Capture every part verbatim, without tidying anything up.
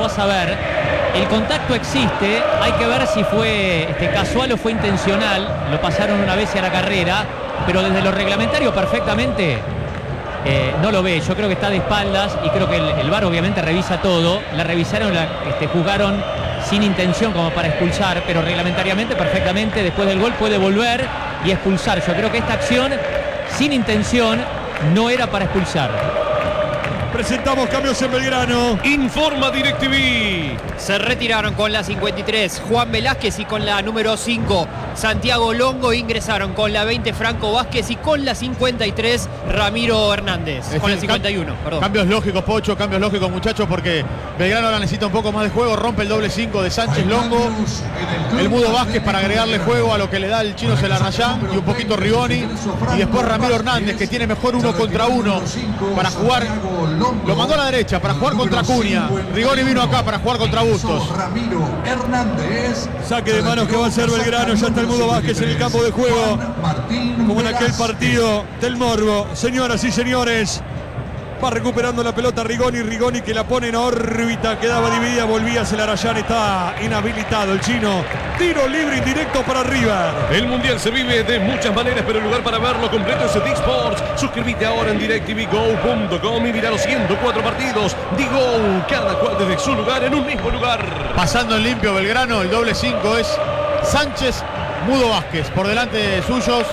vas a ver, el contacto existe, hay que ver si fue este, casual o fue intencional, lo pasaron una vez y a la carrera, pero desde lo reglamentario perfectamente eh, no lo ve, yo creo que está de espaldas y creo que el, el V A R obviamente revisa todo, la revisaron, la este, juzgaron sin intención como para expulsar, pero reglamentariamente perfectamente después del gol puede volver y expulsar. Yo creo que esta acción sin intención no era para expulsar. Presentamos cambios en Belgrano. Informa DirecTV. Se retiraron con la cincuenta y tres Juan Velázquez y con la número cinco Santiago Longo. Ingresaron con la veinte Franco Vázquez y con la cincuenta y tres Ramiro Hernández. Es con la decir, cincuenta y uno, perdón. Cambios lógicos, Pocho, cambios lógicos, muchachos, porque Belgrano ahora necesita un poco más de juego. Rompe el doble cinco de Sánchez Longo. El Mudo Vázquez para agregarle juego a lo que le da el chino Celarrayán y un poquito Rigoni. Y después Ramiro Hernández, que tiene mejor uno contra uno para jugar. Lo mandó a la derecha para jugar contra Acuña. Rigoni vino acá para jugar contra Bustos. Ramiro Hernández. Saque de manos que va a ser Belgrano. Ya está el Mudo Vázquez en el campo de juego. Como en aquel partido del Morbo. Señoras y señores, va recuperando la pelota Rigoni. Rigoni que la pone en órbita. Quedaba dividida. Volvía Celarrayán. Está inhabilitado el chino. Tiro libre indirecto para River. El mundial se vive de muchas maneras, pero el lugar para verlo completo es D Sports. Suscríbete ahora en DirecTV Go punto com y mira los ciento cuatro partidos. Digo, cada cual desde su lugar en un mismo lugar. Pasando en limpio Belgrano, el doble cinco es Sánchez, Mudo Vázquez. Por delante de suyos,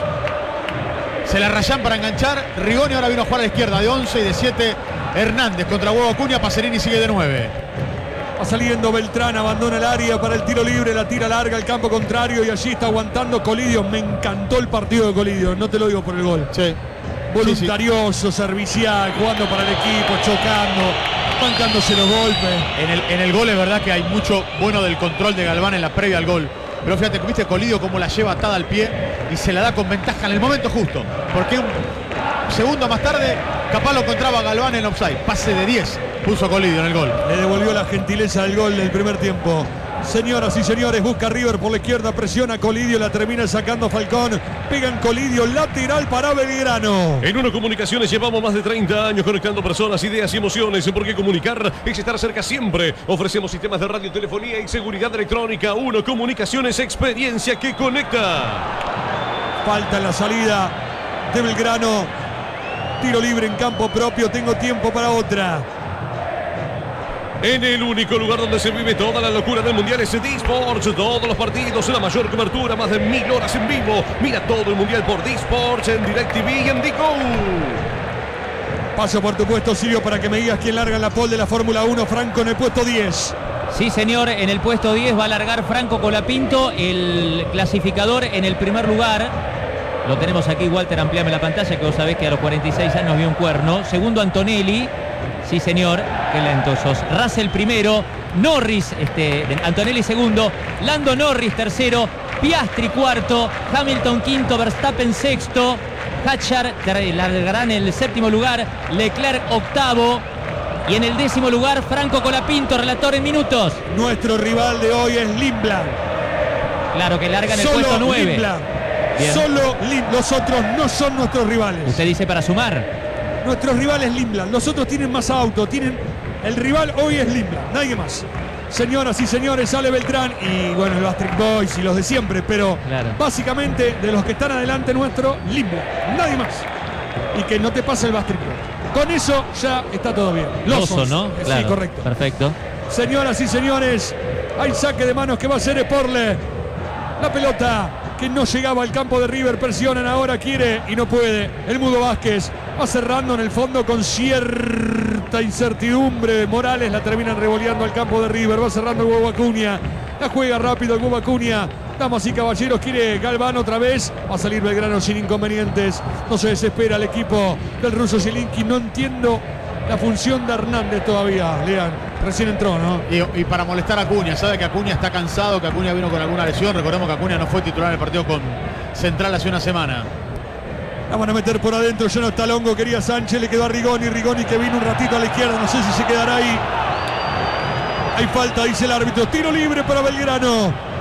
Celarrayán para enganchar. Rigoni ahora vino a jugar a la izquierda de once y de siete Hernández contra Hugo Acuña. Pacerini sigue de nueve. Va saliendo Beltrán, abandona el área para el tiro libre, la tira larga al campo contrario y allí está aguantando Colidio. Me encantó el partido de Colidio, no te lo digo por el gol. Sí. Voluntarioso, sí, sí. Servicial, jugando para el equipo, chocando, bancándose los golpes. En el, en el gol es verdad que hay mucho bueno del control de Galván en la previa al gol. Pero fíjate, viste Colidio cómo la lleva atada al pie y se la da con ventaja en el momento justo. Porque un segundo más tarde capaz lo encontraba Galván en offside. Pase de diez puso Colidio en el gol. Le devolvió la gentileza del gol del primer tiempo. Señoras y señores, busca River por la izquierda, presiona Colidio, la termina sacando Falcón. Pegan Colidio, lateral para Belgrano. En Uno Comunicaciones llevamos más de treinta años conectando personas, ideas y emociones, porque comunicar es estar cerca siempre. Ofrecemos sistemas de radio, telefonía y seguridad electrónica. Uno Comunicaciones, experiencia que conecta. Falta en la salida de Belgrano. Tiro libre en campo propio, tengo tiempo para otra. En el único lugar donde se vive toda la locura del mundial es D Sports. Todos los partidos, la mayor cobertura, más de mil horas en vivo. Mira todo el mundial por D Sports en DirecTV y en Digo. Paso por tu puesto, Silvio, para que me digas quién larga en la pole de la Fórmula uno. Franco en el puesto diez. Sí, señor, en el puesto diez va a largar Franco Colapinto, el clasificador en el primer lugar. Lo tenemos aquí, Walter, ampliame la pantalla, que vos sabés que a los cuarenta y seis años vio un cuerno. Segundo, Antonelli. Sí, señor, qué lento sos. Russell primero, Norris, este, Antonelli segundo, Lando Norris tercero, Piastri cuarto, Hamilton quinto, Verstappen sexto, Hatchar largarán en el séptimo lugar, Leclerc octavo y en el décimo lugar Franco Colapinto, relator en minutos. Nuestro rival de hoy es Lindblad. Claro que larga en el Solo puesto nueve. Lindblad. Solo Lindblad. Los otros no son nuestros rivales. Usted dice para sumar. Nuestros rivales Lindblad. Los otros tienen más auto. Tienen... El rival hoy es Lindblad. Nadie más. Señoras y señores, sale Beltrán. Y bueno, los Backstreet Boys y los de siempre. Pero claro, básicamente de los que están adelante nuestro, Lindblad. Nadie más. Y que no te pase el Backstreet Boys. Con eso ya está todo bien. Los Oso, ¿no? Sí, Claro, correcto. Perfecto. Señoras y señores, hay saque de manos que va a ser Sporle. La pelota que no llegaba al campo de River, presionan ahora, quiere y no puede. El Mudo Vázquez va cerrando en el fondo con cierta incertidumbre. Morales la terminan revoleando al campo de River, va cerrando el Hugo Acuña. La juega rápido el Hugo Acuña. Damas y caballeros, quiere Galván otra vez. Va a salir Belgrano sin inconvenientes. No se desespera el equipo del ruso Zielinski. No entiendo la función de Hernández todavía, Lean. Recién entró, ¿no? Y, y para molestar a Acuña, sabe que Acuña está cansado, que Acuña vino con alguna lesión. Recordemos que Acuña no fue titular en el partido con Central hace una semana. La van a meter por adentro, ya no está Longo, quería Sánchez, le quedó a Rigoni, Rigoni que vino un ratito a la izquierda, no sé si se quedará ahí. Hay falta, dice el árbitro, tiro libre para Belgrano.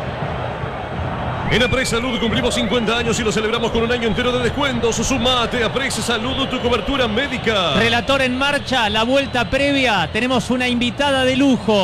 En Apres Salud cumplimos cincuenta años y lo celebramos con un año entero de descuentos. Sumate a Apres Salud, tu cobertura médica. Relator en marcha, la vuelta previa. Tenemos una invitada de lujo.